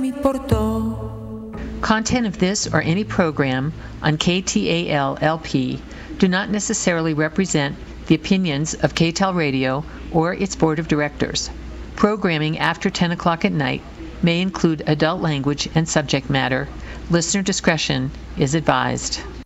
me importó. Content of this or any program on KTAL-LP do not necessarily represent the opinions of KTAL Radio or its board of directors. Programming after 10 o'clock at night may include adult language and subject matter. Listener discretion is advised.